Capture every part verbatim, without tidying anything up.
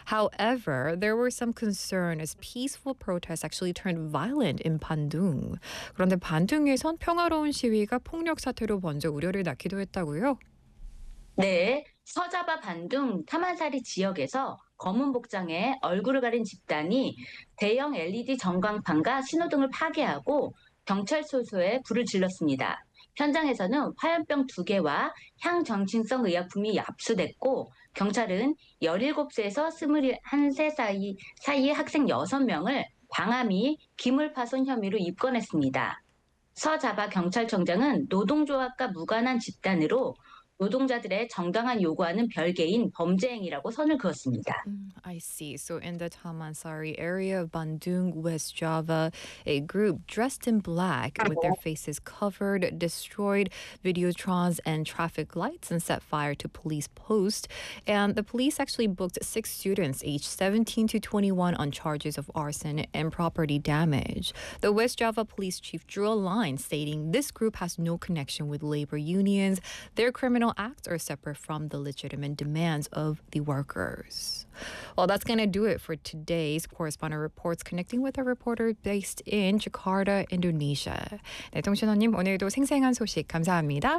However, there were some concern as peaceful protests actually turned violent in Bandung. 그런데 반둥에선 평화로운 시위가 폭력 사태로 먼저 우려를 낳기도 했다고요? 네, 서자바 반둥 타만사리 지역에서 검은 복장에 얼굴을 가린 집단이 대형 엘이디 전광판과 신호등을 파괴하고 경찰소소에 불을 질렀습니다. 현장에서는 화염병 두 개와 향정신성 의약품이 압수됐고 경찰은 열일곱 세에서 스물한 세 사이, 사이의 학생 여섯 명을 방화미, 기물파손 혐의로 입건했습니다. 서자바 경찰청장은 노동조합과 무관한 집단으로 노동자들의 정당한 요구와는 별개인 범죄 행위라고 선을 그었습니다. Mm, I see. So in the Tamansari area of Bandung, West Java, a group dressed in black with their faces covered destroyed videotrons and traffic lights and set fire to police posts. And the police actually booked six students aged seventeen to twenty-one on charges of arson and property damage. The West Java police chief drew a line stating this group has no connection with labor unions. Their criminal acts are separate from the legitimate demands of the workers. Well, that's going to do it for today's correspondent reports connecting with a reporter based in Jakarta, Indonesia. 네, 통신원님 오늘도 생생한 소식 감사합니다.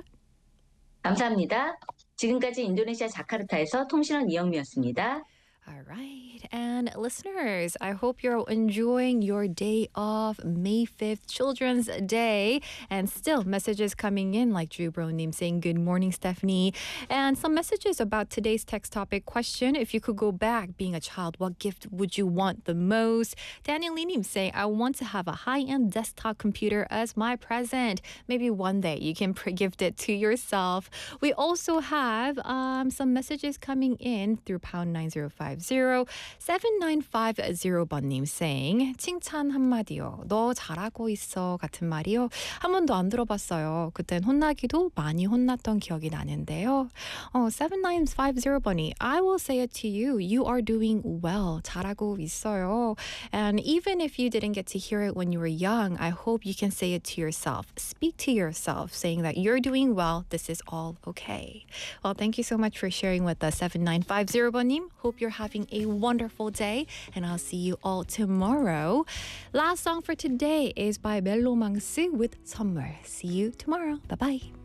감사합니다. 지금까지 인도네시아 자카르타에서 통신원 이영미였습니다. All right. And listeners, I hope you're enjoying your day off, May fifth, Children's Day. And still messages coming in like Drew Bronim saying, good morning, Stephanie. And some messages about today's text topic question. If you could go back being a child, what gift would you want the most? Daniel Linim saying, I want to have a high-end desktop computer as my present. Maybe one day you can pre- gift it to yourself. We also have um, some messages coming in through pound nine zero five zero. seven nine five zero 번님 saying 칭찬 한마디요. 너 잘하고 있어 같은 말이요. 한 번도 안 들어봤어요. 그땐 혼나기도 많이 혼났던 기억이 나는데요. 어, seven nine five zero 번이 I will say it to you. You are doing well. 잘하고 있어요. And even if you didn't get to hear it when you were young, I hope you can say it to yourself. Speak to yourself saying that you're doing well. This is all okay. Well, thank you so much for sharing with us, seven nine five zero 번님. Hope you're having a wonderful day, and I'll see you all tomorrow. Last song for today is by 멜로망스 with 선물. See you tomorrow. Bye-bye.